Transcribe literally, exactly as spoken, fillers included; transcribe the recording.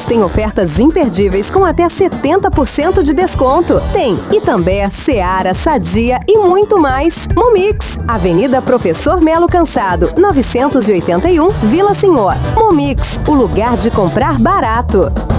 Momix tem ofertas imperdíveis com até setenta por cento de desconto. Tem Itambé, Seara, Sadia e muito mais. Momix, Avenida Professor Melo Cansado, novecentos e oitenta e um, Vila Senhor. Momix, o lugar de comprar barato.